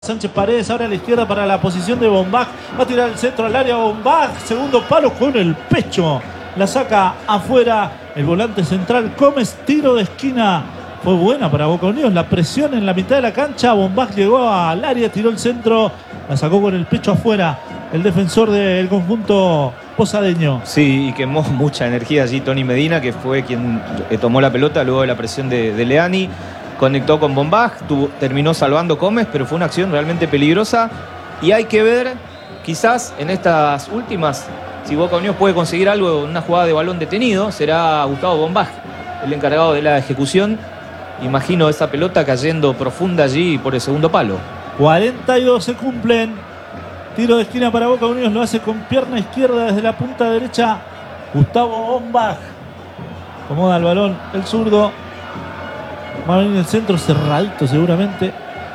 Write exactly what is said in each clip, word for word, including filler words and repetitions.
Sánchez Paredes, ahora a la izquierda para la posición de Bombach. Va a tirar el centro al área Bombach. Segundo palo con el pecho. La saca afuera el volante central Gómez. Tiro de esquina. Fue buena para Boca Unidos. La presión en la mitad de la cancha. Bombach llegó al área, tiró el centro. La sacó con el pecho afuera el defensor del conjunto posadeño. Sí, y quemó mucha energía allí Tony Medina, que fue quien tomó la pelota luego de la presión de, de Leani. Conectó con Bombach, tuvo, terminó salvando Gómez, pero fue una acción realmente peligrosa. Y hay que ver, quizás en estas últimas, si Boca Unidos puede conseguir algo en una jugada de balón detenido, será Gustavo Bombach el encargado de la ejecución. Imagino esa pelota cayendo profunda allí por el segundo palo. cuarenta y dos se cumplen. Tiro de esquina para Boca Unidos, lo hace con pierna izquierda desde la punta derecha. Gustavo Bombach acomoda el balón, el zurdo. Va a venir el centro cerradito seguramente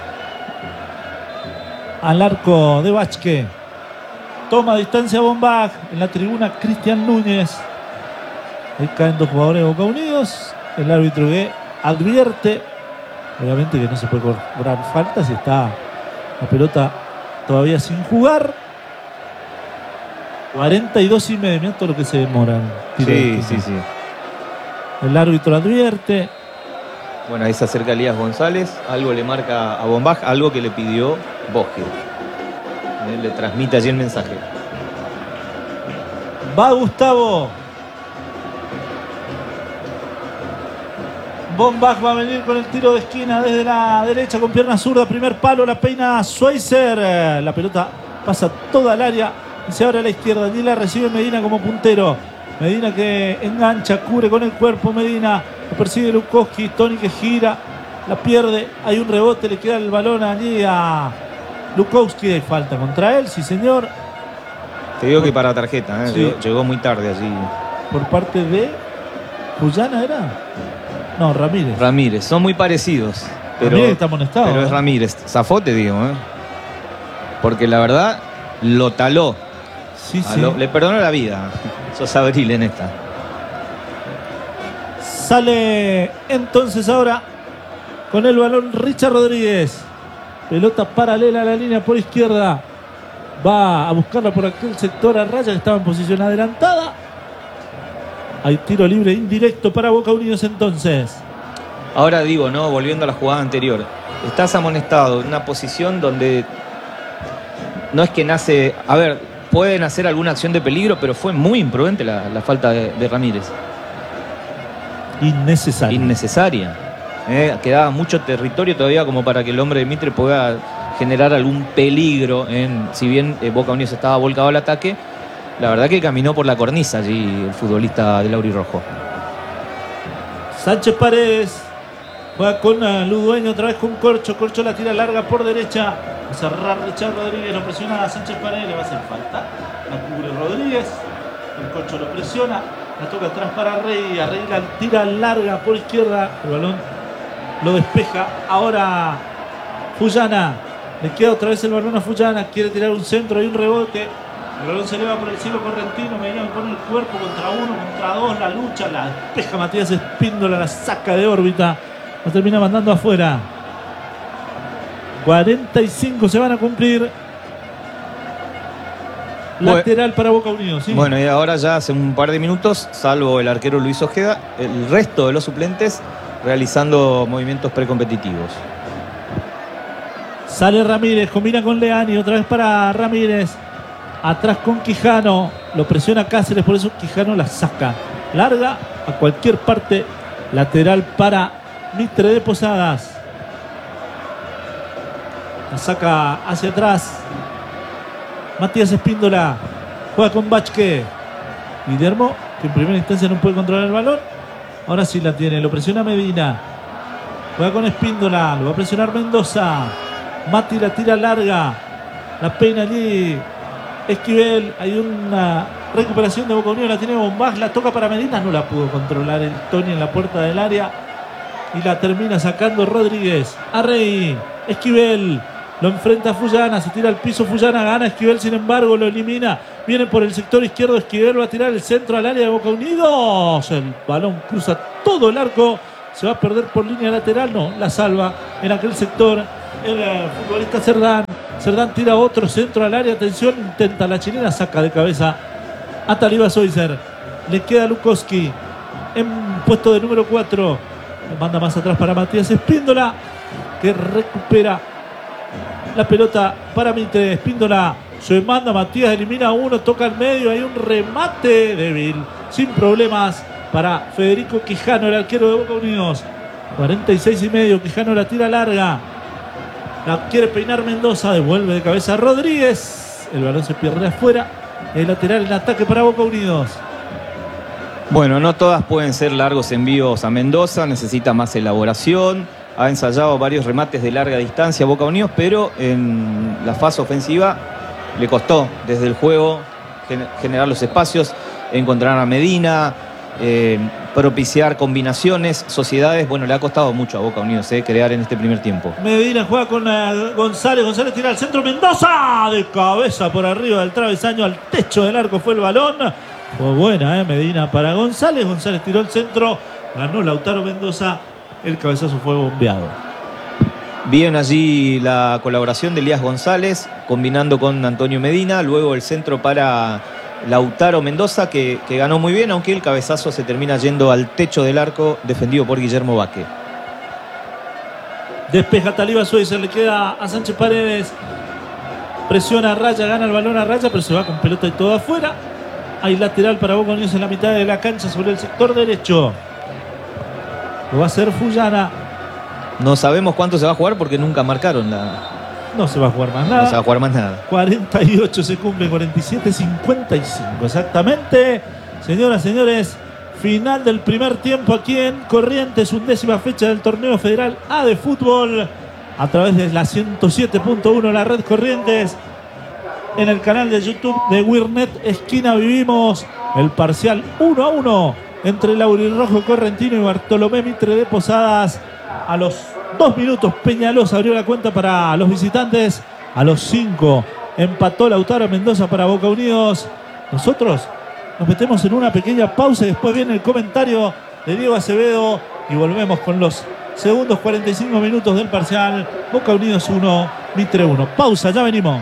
al arco de Vázquez. Toma distancia Bombach. En la tribuna Cristian Núñez. Ahí caen dos jugadores de Boca Unidos. El árbitro que advierte obviamente que no se puede cobrar falta si está la pelota todavía sin jugar. cuarenta y dos y medio, mirá todo lo que se demoran. Sí, sí, sí. El árbitro advierte. Bueno, ahí se acerca Elías González, algo le marca a Bombach, algo que le pidió Bosque. Él le transmite allí el mensaje. Va Gustavo. Bombach va a venir con el tiro de esquina desde la derecha con pierna zurda. Primer palo, la peina Schweizer. La pelota pasa toda el área y se abre a la izquierda. Allí la recibe Medina como puntero. Medina que engancha, cubre con el cuerpo Medina. Lo persigue Lukowski, Tony que gira, la pierde, hay un rebote, le queda el balón allí a Lukowski. Hay falta contra él, sí señor. Te digo que para tarjeta, ¿eh? Sí. llegó, llegó muy tarde allí. Por parte de Fullana era. No, Ramírez. Ramírez, son muy parecidos. Pero, Ramírez está amonestado. Pero es ¿eh? Ramírez, zafó te digo, ¿eh? Porque la verdad lo taló. Sí, sí. Lo, le perdonó la vida. Sos abril en esta. Sale entonces ahora con el balón Richard Rodríguez. Pelota paralela a la línea por izquierda. Va a buscarla por aquel sector a raya que estaba en posición adelantada. Hay tiro libre indirecto para Boca Unidos entonces. Ahora digo, ¿no? Volviendo a la jugada anterior. Estás amonestado en una posición donde no es que nace... A ver, pueden hacer alguna acción de peligro, pero fue muy imprudente la, la falta de, de Ramírez. Innecesaria. Innecesaria. Eh, quedaba mucho territorio todavía como para que el hombre de Mitre pueda generar algún peligro. En, si bien eh, Boca Unidos estaba volcado al ataque, la verdad que caminó por la cornisa allí el futbolista del Aurirrojo. Sánchez Paredes juega con Ludueño, otra vez con Corcho. Corcho la tira larga por derecha. Va a cerrar Richard Rodríguez, lo presiona a Sánchez Paredes, le va a hacer falta. La cubre Rodríguez. El Corcho lo presiona. La toca atrás para Rey. A Rey la tira larga por izquierda. El balón lo despeja. Ahora Fullana. Le queda otra vez el balón a Fullana. Quiere tirar un centro y un rebote. El balón se eleva por el cielo correntino. Medina pone el cuerpo contra uno, contra dos. La lucha. La despeja Matías Espíndola. La saca de órbita. La termina mandando afuera. cuarenta y cinco se van a cumplir. Lateral para Boca Unidos, ¿sí? Bueno, y ahora ya hace un par de minutos, salvo el arquero Luis Ojeda, el resto de los suplentes realizando movimientos precompetitivos. Sale Ramírez, combina con Leani, otra vez para Ramírez. Atrás con Quijano, lo presiona Cáceres, por eso Quijano la saca. Larga a cualquier parte, lateral para Mitre de Posadas. La saca hacia atrás. Matías Espíndola juega con Vázquez. Guillermo, que en primera instancia no puede controlar el balón. Ahora sí la tiene, lo presiona Medina. Juega con Espíndola, lo va a presionar Mendoza. Mati la tira larga. La peina allí Esquivel. Hay una recuperación de Boca Unidos, la tiene Bombach, la toca para Medina. No la pudo controlar el Tony en la puerta del área. Y la termina sacando Rodríguez. A Rey. Esquivel. Lo enfrenta a Fullana, se tira al piso Fullana, gana Esquivel, sin embargo lo elimina. Viene por el sector izquierdo, Esquivel va a tirar el centro al área de Boca Unidos. El balón cruza todo el arco, se va a perder por línea lateral, no, la salva en aquel sector el eh, futbolista Cerdán. Cerdán tira otro centro al área. Atención, intenta la chilena, saca de cabeza a Taliba Soiser. Le queda Lukowski en puesto de número cuatro. Manda más atrás para Matías Espíndola, que recupera la pelota para Mitre. Espíndola se manda, Matías elimina a uno, toca al medio. Hay un remate débil, sin problemas, para Federico Quijano, el arquero de Boca Unidos. cuarenta y seis y medio. Quijano la tira larga. La quiere peinar Mendoza. Devuelve de cabeza a Rodríguez. El balón se pierde afuera. El lateral en ataque para Boca Unidos. Bueno, no todas pueden ser largos envíos a Mendoza. Necesita más elaboración. Ha ensayado varios remates de larga distancia Boca Unidos, pero en la fase ofensiva le costó desde el juego generar los espacios, encontrar a Medina, eh, propiciar combinaciones, sociedades. Bueno, le ha costado mucho a Boca Unidos eh, crear en este primer tiempo. Medina juega con uh, González. González tira al centro. Mendoza de cabeza por arriba del travesaño, al techo del arco fue el balón. Fue buena, eh, Medina para González. González tiró el centro. Ganó Lautaro Mendoza. El cabezazo fue bombeado. Bien allí la colaboración de Elías González, combinando con Antonio Medina. Luego el centro para Lautaro Mendoza, que, que ganó muy bien, aunque el cabezazo se termina yendo al techo del arco, defendido por Guillermo Baque. Despeja Taliba Soiser, le queda a Sánchez Paredes. Presiona a Raya, gana el balón a Raya, pero se va con pelota y todo afuera. Hay lateral para Boca Unidos en la mitad de la cancha sobre el sector derecho. Lo va a hacer Fullana. No sabemos cuánto se va a jugar porque nunca marcaron la... No se va a jugar más nada. No se va a jugar más nada. cuarenta y ocho se cumple, cuarenta y siete cincuenta y cinco exactamente. Señoras, señores, final del primer tiempo aquí en Corrientes, undécima fecha del torneo federal A de fútbol, a través de la ciento siete punto uno, la red Corrientes. En el canal de YouTube de Wirnet Esquina vivimos el parcial uno a uno entre Laurirrojo Correntino y Bartolomé Mitre de Posadas. A los dos minutos Peñalosa abrió la cuenta para los visitantes. A los cinco empató Lautaro Mendoza para Boca Unidos. Nosotros nos metemos en una pequeña pausa y después viene el comentario de Diego Acevedo y volvemos con los segundos cuarenta y cinco minutos del parcial. Boca Unidos uno, Mitre uno. Pausa, ya venimos.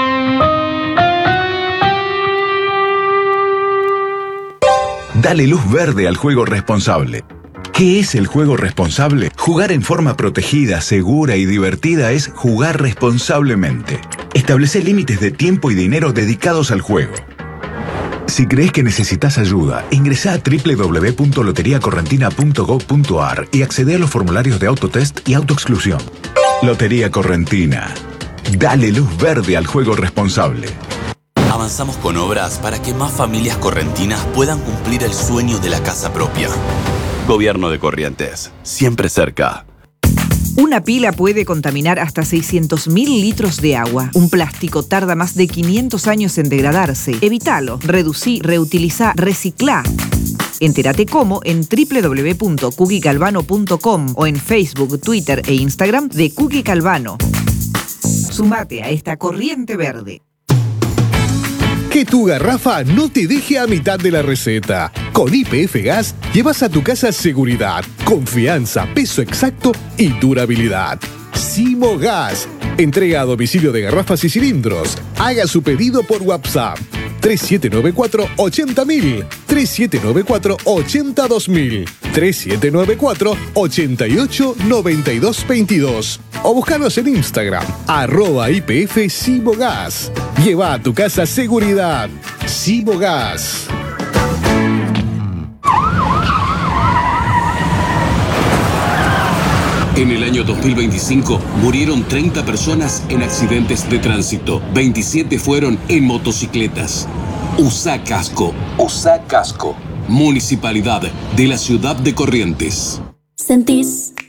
Dale luz verde al juego responsable. ¿Qué es el juego responsable? Jugar en forma protegida, segura y divertida es jugar responsablemente. Establece límites de tiempo y dinero dedicados al juego. Si crees que necesitas ayuda, ingresa a doble u doble u doble u punto lotería correntina punto gob punto ar y accede a los formularios de autotest y autoexclusión. Lotería Correntina. Dale luz verde al juego responsable. Avanzamos con obras para que más familias correntinas puedan cumplir el sueño de la casa propia. Gobierno de Corrientes, siempre cerca. Una pila puede contaminar hasta seiscientos mil litros de agua. Un plástico tarda más de quinientos años en degradarse. Evítalo, reducí, reutilizá, reciclá. Entérate cómo en doble u doble u doble u punto cookie calvano punto com o en Facebook, Twitter e Instagram de Cookie Calvano. Sumate a esta corriente verde. Que tu garrafa no te deje a mitad de la receta. Con Y P F Gas llevas a tu casa seguridad, confianza, peso exacto y durabilidad. Simo Gas. Entrega a domicilio de garrafas y cilindros. Haga su pedido por WhatsApp. tres siete nueve cuatro, ochenta mil. tres siete nueve cuatro, ochenta dos mil. tres siete nueve cuatro, ochenta y ocho, noventa y dos veintidós. O búscanos en Instagram, arroba I P F Simo Gas. Lleva a tu casa seguridad. Simo Gas. En el año dos mil veinticinco murieron treinta personas en accidentes de tránsito. veintisiete fueron en motocicletas. Usa casco. Usa casco. Municipalidad de la Ciudad de Corrientes. Sentís